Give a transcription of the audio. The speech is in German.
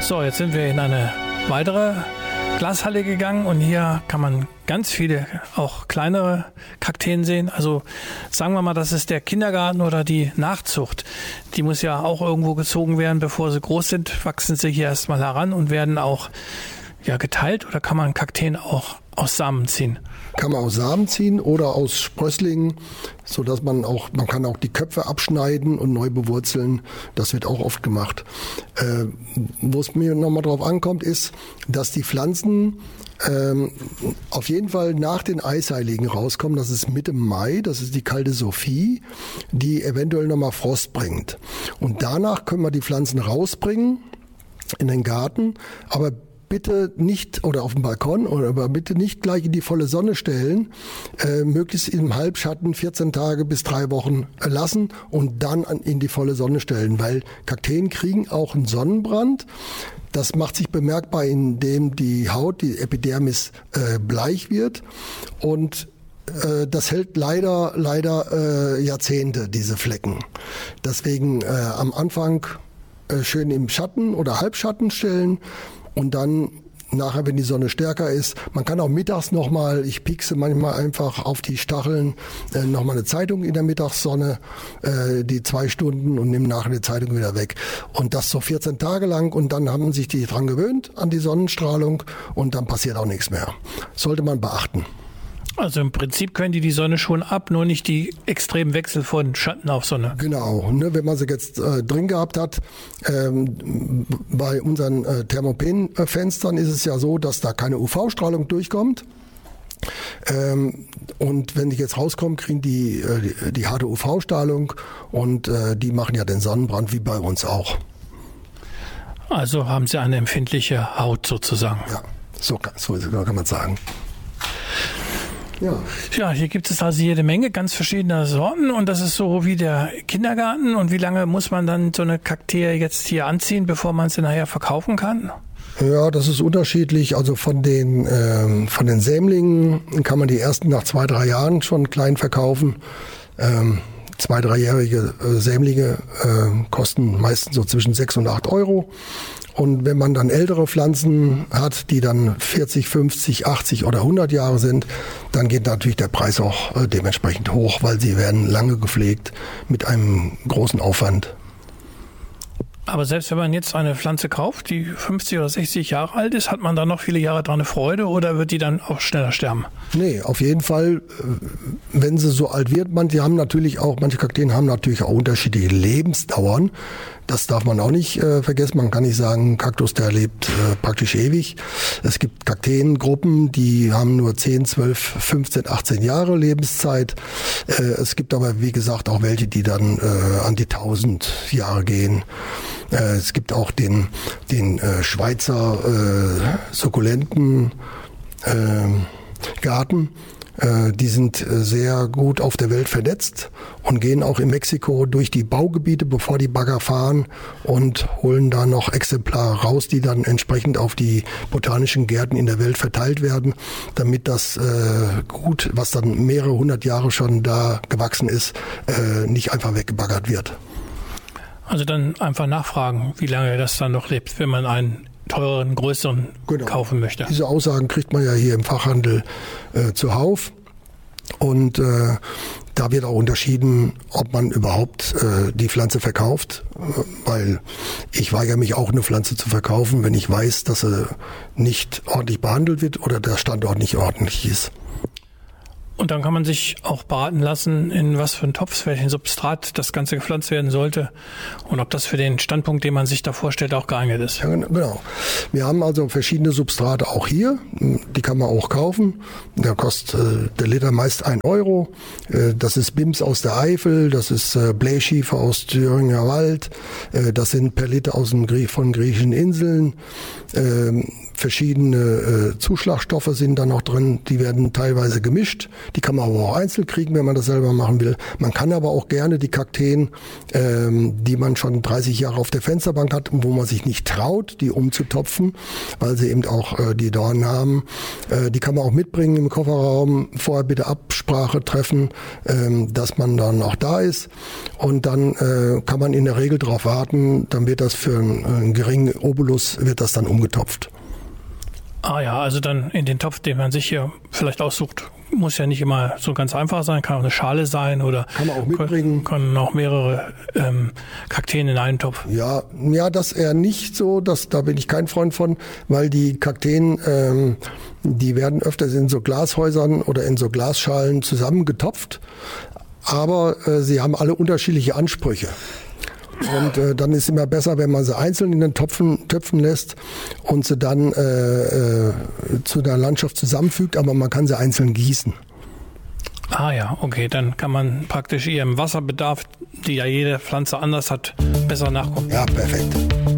So, jetzt sind wir in eine weitere Glashalle gegangen und hier kann man ganz viele, auch kleinere Kakteen sehen. Also sagen wir mal, das ist der Kindergarten oder die Nachzucht. Die muss ja auch irgendwo gezogen werden, bevor sie groß sind, wachsen sie hier erstmal heran und werden auch geteilt, oder kann man Kakteen auch aus Samen ziehen? Kann man aus Samen ziehen oder aus Sprösslingen, sodass man kann auch die Köpfe abschneiden und neu bewurzeln. Das wird auch oft gemacht. Wo es mir nochmal drauf ankommt, ist, dass die Pflanzen auf jeden Fall nach den Eisheiligen rauskommen. Das ist Mitte Mai, das ist die kalte Sophie, die eventuell nochmal Frost bringt. Und danach können wir die Pflanzen rausbringen in den Garten, aber bitte nicht, oder auf dem Balkon, aber bitte nicht gleich in die volle Sonne stellen, möglichst im Halbschatten 14 Tage bis 3 Wochen lassen und dann in die volle Sonne stellen, weil Kakteen kriegen auch einen Sonnenbrand. Das macht sich bemerkbar, indem die Haut, die Epidermis, bleich wird, und das hält leider Jahrzehnte, diese Flecken. Deswegen am Anfang schön im Schatten oder Halbschatten stellen. Und dann nachher, wenn die Sonne stärker ist, man kann auch mittags nochmal, ich piekse manchmal einfach auf die Stacheln nochmal eine Zeitung in der Mittagssonne, die 2 Stunden, und nehme nachher die Zeitung wieder weg. Und das so 14 Tage lang, und dann haben sich die dran gewöhnt an die Sonnenstrahlung, und dann passiert auch nichts mehr. Sollte man beachten. Also im Prinzip können die Sonne schon ab, nur nicht die extremen Wechsel von Schatten auf Sonne. Genau, wenn man sie jetzt drin gehabt hat, bei unseren Thermopen-Fenstern ist es ja so, dass da keine UV-Strahlung durchkommt. Und wenn die jetzt rauskommen, kriegen die harte UV-Strahlung, und die machen ja den Sonnenbrand wie bei uns auch. Also haben sie eine empfindliche Haut sozusagen. Ja, so kann man sagen. Ja, hier gibt es also jede Menge ganz verschiedener Sorten, und das ist so wie der Kindergarten. Und wie lange muss man dann so eine Kaktee jetzt hier anziehen, bevor man sie nachher verkaufen kann? Ja, das ist unterschiedlich. Also von den Sämlingen kann man die ersten nach 2-3 Jahren schon klein verkaufen. 2-3-jährige Sämlinge kosten meistens so zwischen 6 und 8 Euro. Und wenn man dann ältere Pflanzen hat, die dann 40, 50, 80 oder 100 Jahre sind, dann geht natürlich der Preis auch dementsprechend hoch, weil sie werden lange gepflegt mit einem großen Aufwand. Aber selbst wenn man jetzt eine Pflanze kauft, die 50 oder 60 Jahre alt ist, hat man da noch viele Jahre dran eine Freude, oder wird die dann auch schneller sterben? Nee, auf jeden Fall, wenn sie so alt wird. Manche Kakteen haben natürlich auch unterschiedliche Lebensdauern. Das darf man auch nicht vergessen. Man kann nicht sagen, ein Kaktus, der lebt praktisch ewig. Es gibt Kakteengruppen, die haben nur 10, 12, 15, 18 Jahre Lebenszeit. Es gibt aber, wie gesagt, auch welche, die dann an die 1000 Jahre gehen. Es gibt auch den Schweizer Sukkulenten Garten. Die sind sehr gut auf der Welt vernetzt und gehen auch in Mexiko durch die Baugebiete, bevor die Bagger fahren, und holen da noch Exemplare raus, die dann entsprechend auf die botanischen Gärten in der Welt verteilt werden, damit das Gut, was dann mehrere 100 Jahre schon da gewachsen ist, nicht einfach weggebaggert wird. Also dann einfach nachfragen, wie lange das dann noch lebt, wenn man einen teureren, größeren kaufen möchte. Diese Aussagen kriegt man ja hier im Fachhandel zuhauf. Und da wird auch unterschieden, ob man überhaupt die Pflanze verkauft. Weil ich weigere mich auch, eine Pflanze zu verkaufen, wenn ich weiß, dass sie nicht ordentlich behandelt wird oder der Standort nicht ordentlich ist. Und dann kann man sich auch beraten lassen, in was für ein Topf, welchen Substrat das Ganze gepflanzt werden sollte und ob das für den Standpunkt, den man sich da vorstellt, auch geeignet ist. Ja, genau. Wir haben also verschiedene Substrate auch hier. Die kann man auch kaufen. Da kostet der Liter meist 1 Euro. Das ist Bims aus der Eifel, das ist Blähschiefer aus Thüringer Wald, das sind Perlite von griechischen Inseln. Verschiedene Zuschlagstoffe sind da noch drin, die werden teilweise gemischt. Die kann man aber auch einzeln kriegen, wenn man das selber machen will. Man kann aber auch gerne die Kakteen, die man schon 30 Jahre auf der Fensterbank hat und wo man sich nicht traut, die umzutopfen, weil sie eben auch die Dornen haben, die kann man auch mitbringen im Kofferraum. Vorher bitte Absprache treffen, dass man dann auch da ist. Und dann kann man in der Regel darauf warten, dann wird das für einen geringen Obolus wird das dann umgetopft. Ah ja, also dann in den Topf, den man sich hier vielleicht aussucht, muss ja nicht immer so ganz einfach sein, kann auch eine Schale sein oder kann man auch mitbringen. Können auch mehrere Kakteen in einen Topf. Ja, das eher nicht so, da bin ich kein Freund von, weil die Kakteen, die werden öfters in so Glashäusern oder in so Glasschalen zusammengetopft, aber sie haben alle unterschiedliche Ansprüche. Und dann ist es immer besser, wenn man sie einzeln in den Töpfen lässt und sie dann zu der Landschaft zusammenfügt, aber man kann sie einzeln gießen. Ah ja, okay, dann kann man praktisch ihrem Wasserbedarf, die ja jede Pflanze anders hat, besser nachgucken. Ja, perfekt.